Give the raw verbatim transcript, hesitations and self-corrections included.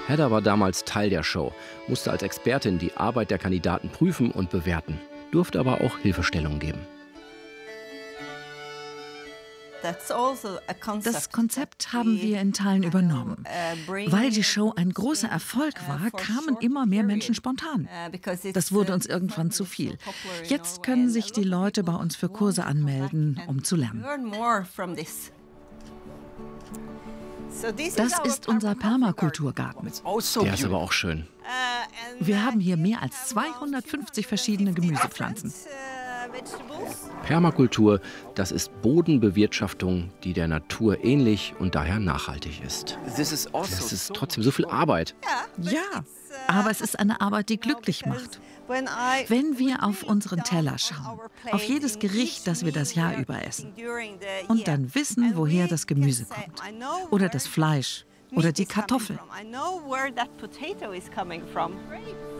Heather war damals Teil der Show, musste als Expertin die Arbeit der Kandidaten prüfen und bewerten, durfte aber auch Hilfestellung geben. Das Konzept haben wir in Teilen übernommen. Weil die Show ein großer Erfolg war, kamen immer mehr Menschen spontan. Das wurde uns irgendwann zu viel. Jetzt können sich die Leute bei uns für Kurse anmelden, um zu lernen. Das ist unser Permakulturgarten. Der ist aber auch schön. Wir haben hier mehr als zweihundertfünfzig verschiedene Gemüsepflanzen. Permakultur, das ist Bodenbewirtschaftung, die der Natur ähnlich und daher nachhaltig ist. Das ist trotzdem so viel Arbeit. Ja, aber es ist eine Arbeit, die glücklich macht. Wenn wir auf unseren Teller schauen, auf jedes Gericht, das wir das Jahr über essen, und dann wissen, woher das Gemüse kommt, oder das Fleisch, oder die Kartoffel.